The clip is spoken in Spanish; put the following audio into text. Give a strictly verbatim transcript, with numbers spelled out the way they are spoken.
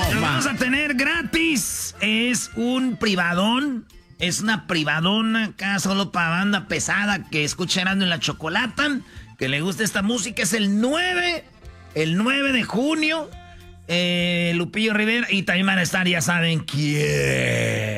Lo que vamos a tener gratis es un privadón. Es una privadona acá solo para banda pesada que escucha Erasmo en la Chocolata, que le gusta esta música. Es el nueve, el nueve de junio. Eh, Lupillo Rivera y también van a estar, ya saben quién.